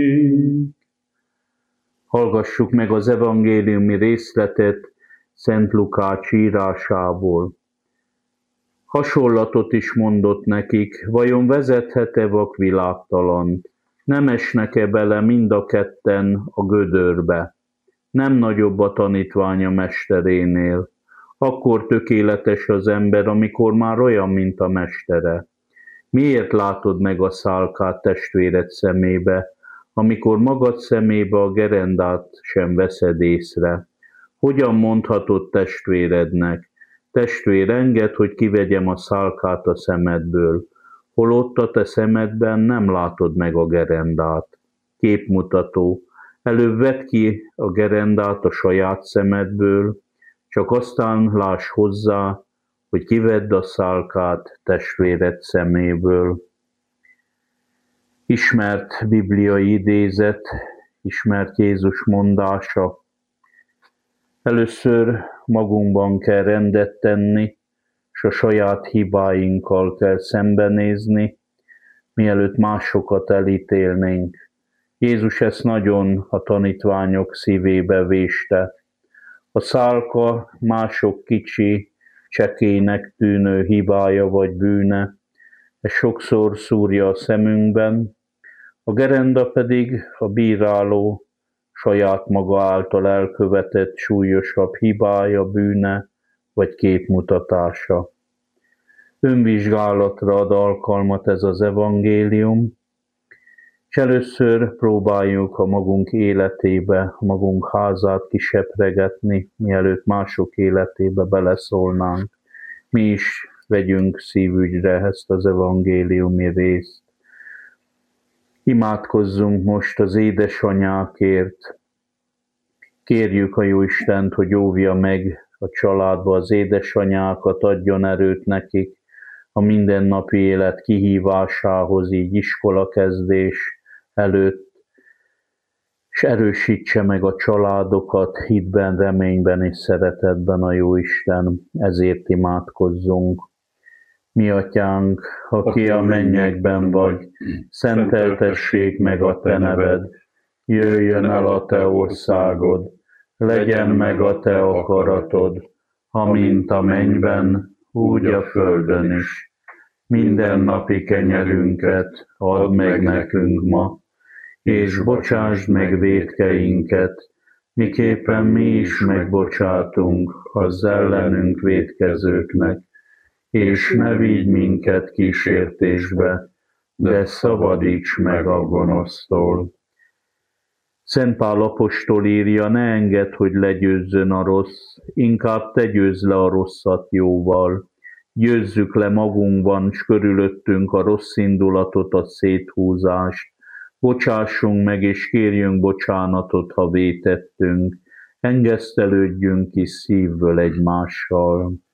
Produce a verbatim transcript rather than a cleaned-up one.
Hallgassuk meg az evangéliumi részletet Szent Lukács írásából. Hasonlatot is mondott nekik, vajon vezethet-e vak világtalant? Nem esnek-e bele mind a ketten a gödörbe? Nem nagyobb a tanítványa mesterénél. Akkor tökéletes az ember, amikor már olyan, mint a mestere. Miért látod meg a szálkát testvéred szemébe, amikor magad szemébe a gerendát sem veszed észre? Hogyan mondhatod testvérednek: testvér, engedd, hogy kivegyem a szálkát a szemedből, holott a te szemedben nem látod meg a gerendát? Képmutató: előbb vedd ki a gerendát a saját szemedből, csak aztán láss hozzá, hogy kivedd a szálkát testvéred szeméből. Ismert bibliai idézet, ismert Jézus mondása. Először magunkban kell rendet tenni, és a saját hibáinkkal kell szembenézni, mielőtt másokat elítélnénk. Jézus ezt nagyon a tanítványok szívébe véste. A szálka mások kicsi, csekélynek tűnő hibája vagy bűne, ez sokszor szúrja a szemünkben, a gerenda pedig a bíráló, saját maga által elkövetett súlyosabb hibája, bűne vagy képmutatása. Önvizsgálatra ad alkalmat ez az evangélium, és először próbáljuk a magunk életébe, a magunk házát kisepregetni, mielőtt mások életébe beleszólnánk. Mi is vegyünk szívügyre ezt az evangéliumi részt. Imádkozzunk most az édesanyákért. Kérjük a Jóistent, hogy óvja meg a családba az édesanyákat, adjon erőt nekik a mindennapi élet kihívásához, így iskolakezdés előtt, és erősítse meg a családokat hitben, reményben és szeretetben a Jóisten. Ezért imádkozzunk. Mi atyánk, aki a mennyekben vagy, szenteltessék meg a te neved, jöjjön el a te országod, legyen meg a te akaratod, amint a mennyben, úgy a földön is. Mindennapi kenyerünket add meg nekünk ma, és bocsásd meg vétkeinket, miképpen mi is megbocsátunk az ellenünk vétkezőknek, és ne vigy minket kísértésbe, de szabadíts meg a gonosztól. Szent Pál apostol írja: ne engedd, hogy legyőzzön a rossz, inkább te győzz le a rosszat jóval. Győzzük le magunkban s körülöttünk a rossz indulatot, a széthúzást. Bocsássunk meg és kérjünk bocsánatot, ha vétettünk. Engesztelődjünk ki szívből egymással.